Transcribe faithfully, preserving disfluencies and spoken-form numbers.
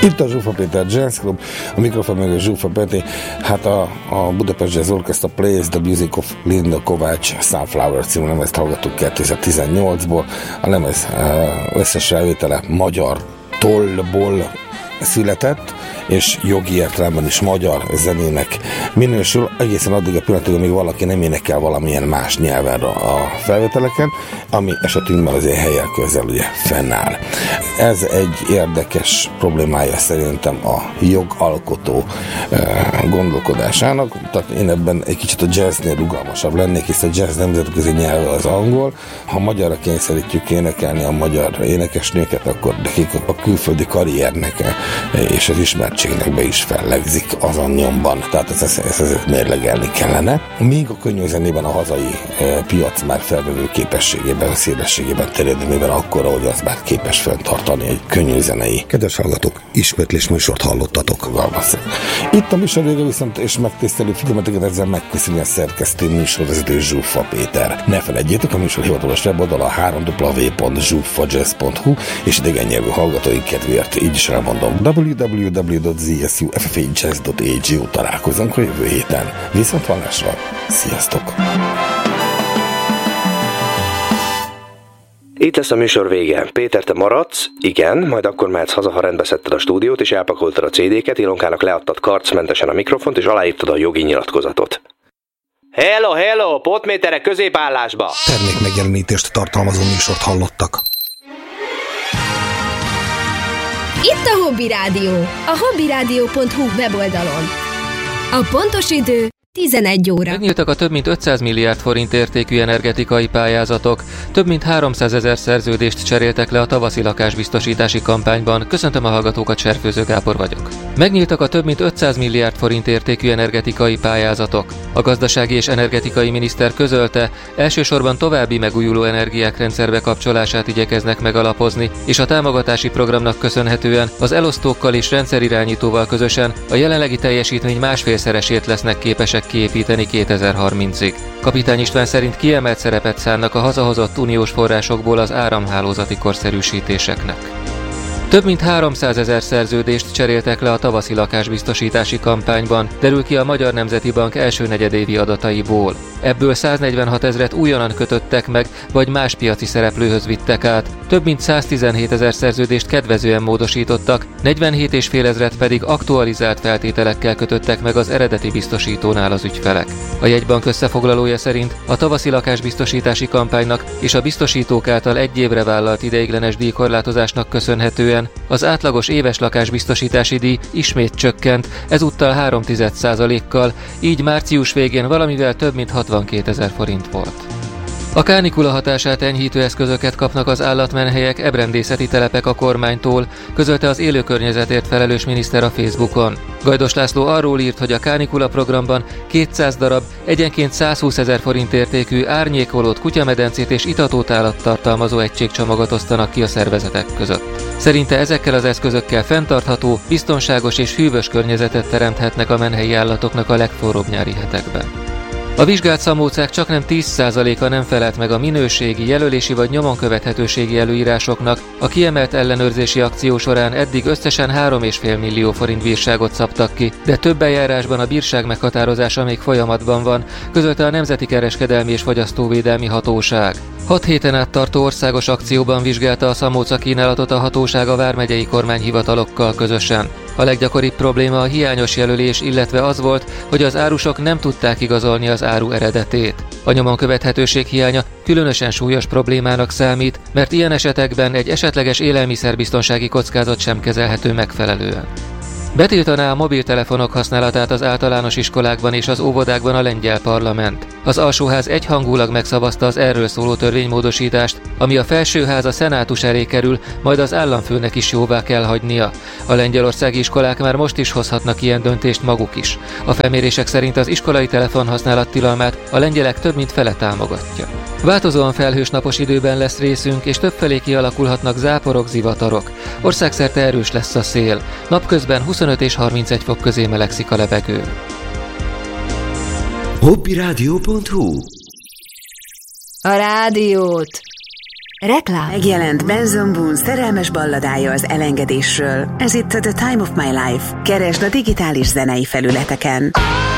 Itt a Zsuffa Péter Jazz Club, a mikrofon mögött Zsuffa Peti, hát a, a Budapest Jazz Orchestra Plays the Music of Linda Kovács Sunflower című lemezt hallgattuk kétezer-tizennyolcból. A lemez összes elvétele magyar tollból született, és jogi értelemben is magyar zenének minősül, egészen addig a pillanatig, amíg valaki nem énekel valamilyen más nyelven a felvételeken, ami esetünkben azért helyen közel ugye fennáll. Ez egy érdekes problémája szerintem a jogalkotó gondolkodásának, tehát én ebben egy kicsit a jazznél rugalmasabb lennék, hisz a jazz nemzetközi nyelve az angol, ha magyarra kényszerítjük énekelni a magyar énekesnőket, akkor nekik a külföldi karriernek és az ismertségnek be is fellegzik azon nyomban, tehát ezt, ezt, ezt, ezt mérlegelni kellene. Míg a könnyűzenében a hazai e, piac már felvevő képességében, szélességében, terjedelmében akkora, hogy az már képes fenntartani egy könnyűzenei. Kedves hallgatók, ismétlés műsort hallottatok. Galmasz. Itt a műsor vége viszont, és megtisztelő figyelmeteket ezzel megköszönni a szerkesztő műsorvezető Zsuffa Péter. Ne felejtjétek, a műsor hivatalos weboldala három w w w pont zsuffa jazz pont hu, és idegen nyelvű hallgatói kedvéért így is elmondom w w w pont z s u f f a jazz pont a g. Találkozunk a jövő héten. Viszont hallásra. Sziasztok! Itt lesz a műsor vége. Péter, te maradsz? Igen, majd akkor mehetsz haza, ha rendbe szedted a stúdiót, és elpakoltad a cé dé-ket, Ilonkának leadtad karcmentesen a mikrofont, és aláírtad a jogi nyilatkozatot. Hello, hello! Potméterek középaállásba! Termék megjelenítést tartalmazó műsort hallottak. Itt a Hobby Rádió, a hobbyradio pont hu weboldalon. A pontos idő tizenegy óra. Megnyíltak a több mint ötszáz milliárd forint értékű energetikai pályázatok. Több mint háromszázezer szerződést cseréltek le a tavaszi lakásbiztosítási kampányban. Köszöntöm a hallgatókat, Serfőző Gábor vagyok. Megnyíltak a több mint ötszáz milliárd forint értékű energetikai pályázatok. A gazdasági és energetikai miniszter közölte, elsősorban további megújuló energiák rendszerbe kapcsolását igyekeznek megalapozni, és a támogatási programnak köszönhetően az elosztókkal és rendszerirányítóval közösen a jelenlegi teljesítmény másfélszeresét lesznek képesek kiépíteni kétezer-harmincig. Kapitány István szerint kiemelt szerepet szánnak a hazahozott uniós forrásokból az áramhálózati korszerűsítéseknek. Több mint háromszázezer szerződést cseréltek le a tavaszi lakásbiztosítási kampányban, derül ki a Magyar Nemzeti Bank első negyedévi adataiból. Ebből száznegyvenhatezret újonnan kötöttek meg, vagy más piaci szereplőhöz vittek át, több mint száztizenhétezer szerződést kedvezően módosítottak, negyvenhét és fél ezret pedig aktualizált feltételekkel kötöttek meg az eredeti biztosítónál az ügyfelek. A jegybank összefoglalója szerint a tavaszi lakásbiztosítási kampánynak és a biztosítók által egy évre vállalt ideiglenes díjkorlátozásnak köszönhetően az átlagos éves lakásbiztosítási díj ismét csökkent, ezúttal három egész egy százalékkal, így március végén valamivel több mint hatvankétezer forint volt. A kánikula hatását enyhítő eszközöket kapnak az állatmenhelyek, ebrendészeti telepek a kormánytól, közölte az élőkörnyezetért felelős miniszter a Facebookon. Gajdos László arról írt, hogy a kánikula programban kétszáz darab, egyenként százhúszezer forint értékű árnyékolót, kutyamedencét és itatótálat tartalmazó egységcsomagot osztanak ki a szervezetek között. Szerinte ezekkel az eszközökkel fenntartható, biztonságos és hűvös környezetet teremthetnek a menhelyi állatoknak a legforróbb nyári hetekben. A vizsgált szamócák csaknem tíz százaléka nem felelt meg a minőségi, jelölési vagy nyomon követhetőségi előírásoknak, a kiemelt ellenőrzési akció során eddig összesen három egész öt millió forint bírságot szabtak ki, de több eljárásban a bírság meghatározása még folyamatban van, közölte a Nemzeti Kereskedelmi és Fogyasztóvédelmi Hatóság. Hat héten át tartó országos akcióban vizsgálta a szamóca kínálatot a hatóság a vármegyei kormányhivatalokkal közösen. A leggyakoribb probléma a hiányos jelölés, illetve az volt, hogy az árusok nem tudták igazolni az áru eredetét. A nyomon követhetőség hiánya különösen súlyos problémának számít, mert ilyen esetekben egy esetleges élelmiszerbiztonsági kockázat sem kezelhető megfelelően. Betiltaná a mobiltelefonok használatát az általános iskolákban és az óvodákban a lengyel parlament. Az alsóház egyhangulag megszavazta az erről szóló törvénymódosítást, ami a felsőház a szenátus elé kerül, majd az államfőnek is jóvá kell hagynia. A lengyelországi iskolák már most is hozhatnak ilyen döntést maguk is. A felmérések szerint az iskolai telefonhasználat tilalmát a lengyelek több mint fele támogatja. Változóan felhős napos időben lesz részünk, és többfelé kialakulhatnak záporok, zivatarok. Országszerte erős lesz a szél. Napközben huszonöt és harmincegy fok közé melegszik a levegő. hobbyradio pont hu A rádiót Reklám. Megjelent Benson Boone szerelmes balladája az elengedésről. Ez itt a The Time of My Life. Keresd a digitális zenei felületeken.